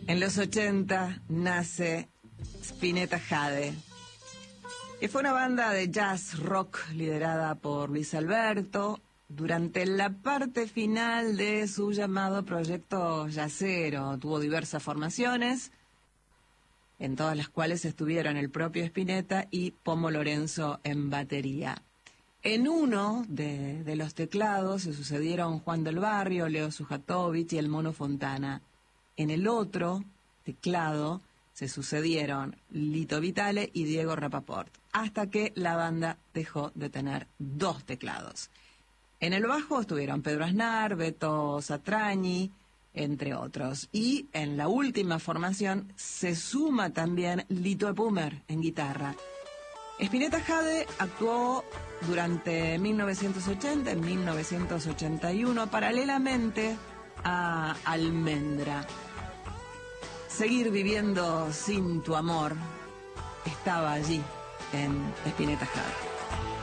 En los 80 nace Spinetta Jade, que fue una banda de jazz rock liderada por Luis Alberto durante la parte final de su llamado proyecto jazzero. Tuvo diversas formaciones, en todas las cuales estuvieron el propio Spinetta y Pomo Lorenzo en batería. En uno de los teclados se sucedieron Juan del Barrio, Leo Sujatovich y el Mono Fontana. En el otro teclado se sucedieron Lito Vitale y Diego Rapaport, hasta que la banda dejó de tener dos teclados. En el bajo estuvieron Pedro Aznar, Beto Satrañi, entre otros. Y en la última formación se suma también Lito Epumer en guitarra. Spinetta Jade actuó durante 1980 y 1981 paralelamente a Almendra. Seguir viviendo sin tu amor estaba allí en Spinetta Jade.